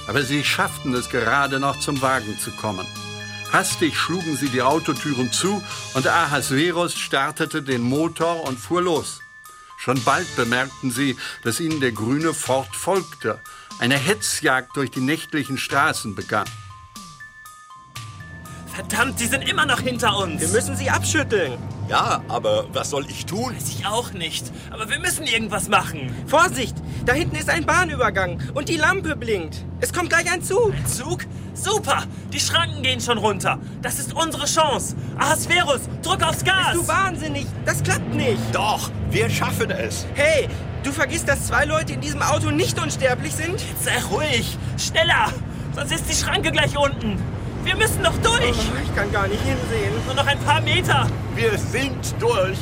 aber sie schafften es gerade noch zum Wagen zu kommen. Hastig schlugen sie die Autotüren zu und Ahasveros startete den Motor und fuhr los. Schon bald bemerkten sie, dass ihnen der grüne Ford folgte. Eine Hetzjagd durch die nächtlichen Straßen begann. Verdammt, sie sind immer noch hinter uns. Wir müssen sie abschütteln. Ja, aber was soll ich tun? Weiß ich auch nicht. Aber wir müssen irgendwas machen. Vorsicht, da hinten ist ein Bahnübergang und die Lampe blinkt. Es kommt gleich ein Zug. Ein Zug? Super, die Schranken gehen schon runter. Das ist unsere Chance. Ahasveros, drück aufs Gas. Bist du wahnsinnig? Das klappt nicht. Doch, wir schaffen es. Hey, du vergisst, dass 2 Leute in diesem Auto nicht unsterblich sind? Jetzt sei ruhig. Schneller, sonst ist die Schranke gleich unten. Wir müssen noch durch. Oh, ich kann gar nicht hinsehen. Nur noch ein paar Meter. Wir sind durch.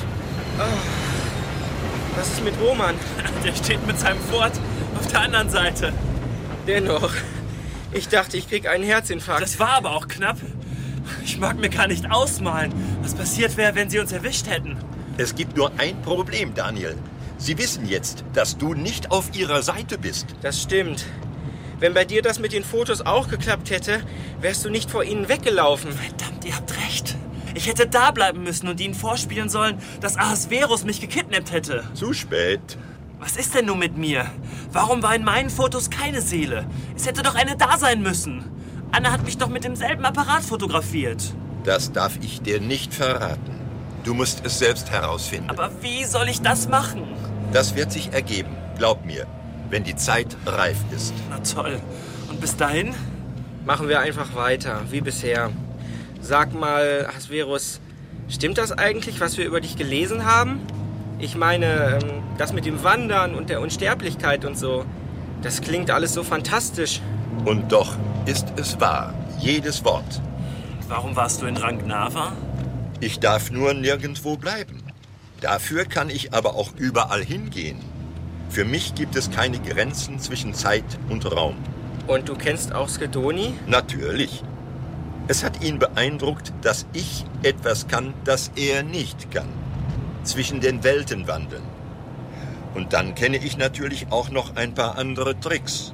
Was ist mit Roman? Der steht mit seinem Ford auf der anderen Seite. Dennoch, ich dachte, ich krieg einen Herzinfarkt. Das war aber auch knapp. Ich mag mir gar nicht ausmalen, was passiert wäre, wenn sie uns erwischt hätten. Es gibt nur ein Problem, Daniel. Sie wissen jetzt, dass du nicht auf ihrer Seite bist. Das stimmt. Wenn bei dir das mit den Fotos auch geklappt hätte, wärst du nicht vor ihnen weggelaufen. Verdammt, ihr habt recht. Ich hätte da bleiben müssen und ihnen vorspielen sollen, dass Ahasveros mich gekidnappt hätte. Zu spät. Was ist denn nun mit mir? Warum war in meinen Fotos keine Seele? Es hätte doch eine da sein müssen. Anna hat mich doch mit demselben Apparat fotografiert. Das darf ich dir nicht verraten. Du musst es selbst herausfinden. Aber wie soll ich das machen? Das wird sich ergeben, glaub mir, wenn die Zeit reif ist. Na toll. Und bis dahin? Machen wir einfach weiter, wie bisher. Sag mal, Ahasveros, stimmt das eigentlich, was wir über dich gelesen haben? Ich meine, das mit dem Wandern und der Unsterblichkeit und so. Das klingt alles so fantastisch. Und doch ist es wahr, jedes Wort. Warum warst du in Rangnava? Ich darf nur nirgendwo bleiben. Dafür kann ich aber auch überall hingehen. Für mich gibt es keine Grenzen zwischen Zeit und Raum. Und du kennst auch Skedoni? Natürlich. Es hat ihn beeindruckt, dass ich etwas kann, das er nicht kann. Zwischen den Welten wandeln. Und dann kenne ich natürlich auch noch ein paar andere Tricks.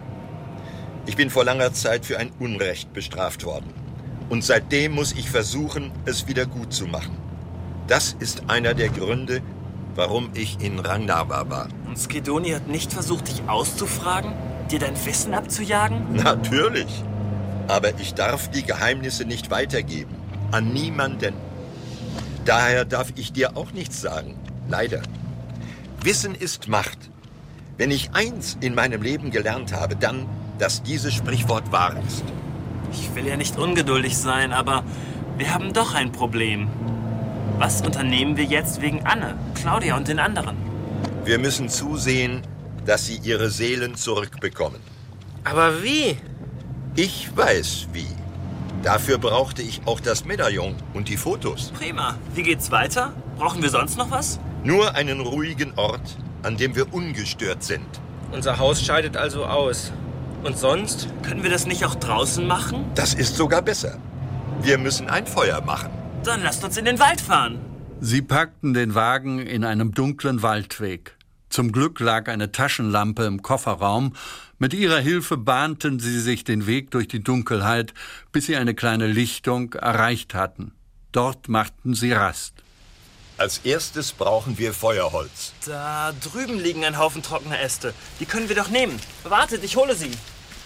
Ich bin vor langer Zeit für ein Unrecht bestraft worden. Und seitdem muss ich versuchen, es wieder gut zu machen. Das ist einer der Gründe, warum ich in Rangnava war. Und Skedoni hat nicht versucht, dich auszufragen? Dir dein Wissen abzujagen? Natürlich. Aber ich darf die Geheimnisse nicht weitergeben. An niemanden. Daher darf ich dir auch nichts sagen. Leider. Wissen ist Macht. Wenn ich eins in meinem Leben gelernt habe, dann, dass dieses Sprichwort wahr ist. Ich will ja nicht ungeduldig sein, aber wir haben doch ein Problem. Was unternehmen wir jetzt wegen Anne, Claudia und den anderen? Wir müssen zusehen, dass sie ihre Seelen zurückbekommen. Aber wie? Ich weiß wie. Dafür brauchte ich auch das Medaillon und die Fotos. Prima. Wie geht's weiter? Brauchen wir sonst noch was? Nur einen ruhigen Ort, an dem wir ungestört sind. Unser Haus scheidet also aus. Und sonst? Können wir das nicht auch draußen machen? Das ist sogar besser. Wir müssen ein Feuer machen. Dann lasst uns in den Wald fahren. Sie packten den Wagen in einem dunklen Waldweg. Zum Glück lag eine Taschenlampe im Kofferraum. Mit ihrer Hilfe bahnten sie sich den Weg durch die Dunkelheit, bis sie eine kleine Lichtung erreicht hatten. Dort machten sie Rast. Als erstes brauchen wir Feuerholz. Da drüben liegen ein Haufen trockener Äste. Die können wir doch nehmen. Wartet, ich hole sie.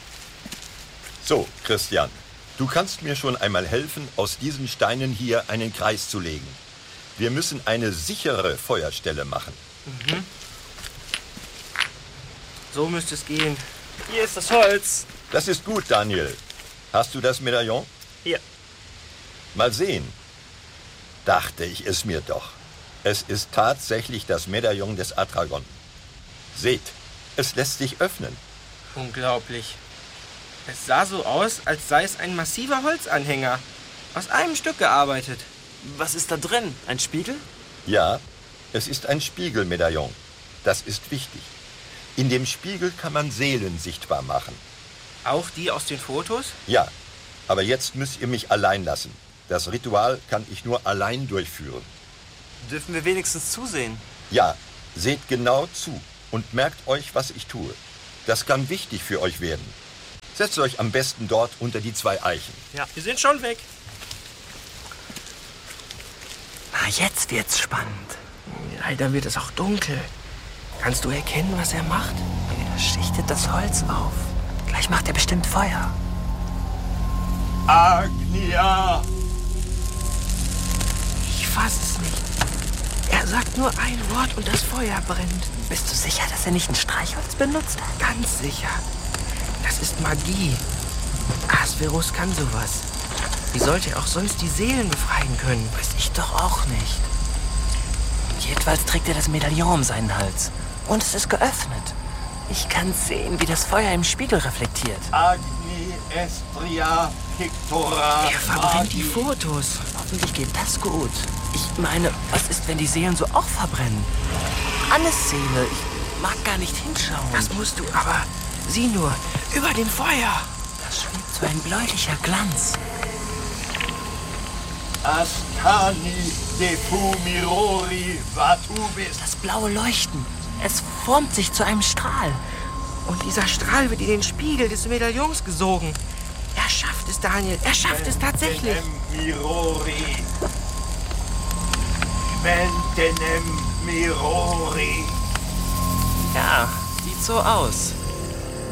So, Christian, du kannst mir schon einmal helfen, aus diesen Steinen hier einen Kreis zu legen. Wir müssen eine sichere Feuerstelle machen. So müsste es gehen. Hier ist das Holz. Das ist gut, Daniel. Hast du das Medaillon? Hier. Mal sehen. Dachte ich es mir doch. Es ist tatsächlich das Medaillon des Atragon. Seht, es lässt sich öffnen. Unglaublich. Es sah so aus, als sei es ein massiver Holzanhänger. Aus einem Stück gearbeitet. Was ist da drin? Ein Spiegel? Ja, es ist ein Spiegelmedaillon. Das ist wichtig. In dem Spiegel kann man Seelen sichtbar machen. Auch die aus den Fotos? Ja, aber jetzt müsst ihr mich allein lassen. Das Ritual kann ich nur allein durchführen. Dürfen wir wenigstens zusehen? Ja, seht genau zu und merkt euch, was ich tue. Das kann wichtig für euch werden. Setzt euch am besten dort unter die 2 Eichen. Ja, wir sind schon weg. Na, jetzt wird's spannend. Leider wird es auch dunkel. Kannst du erkennen, was er macht? Er schichtet das Holz auf. Gleich macht er bestimmt Feuer. Agnia! Ich fass es nicht. Er sagt nur ein Wort und das Feuer brennt. Bist du sicher, dass er nicht ein Streichholz benutzt hat? Ganz sicher. Das ist Magie. Ahasverus kann sowas. Wie sollte er auch sonst die Seelen befreien können? Weiß ich doch auch nicht. Jedenfalls trägt er das Medaillon um seinen Hals. Und es ist geöffnet. Ich kann sehen, wie das Feuer im Spiegel reflektiert. Agni Estria Pictora. Er verbrennt die Fotos. Hoffentlich geht das gut. Ich meine, was ist, wenn die Seelen so auch verbrennen? Annes Seele. Ich mag gar nicht hinschauen. Das musst du, aber sieh nur, über dem Feuer. Das schwebt so ein bläulicher Glanz. Ascani de Fumirori Vatubis. Das blaue Leuchten. Es formt sich zu einem Strahl. Und dieser Strahl wird in den Spiegel des Medaillons gesogen. Er schafft es, Daniel. Er schafft es tatsächlich. Mirori. Mentenem Mirori. Ja, sieht so aus.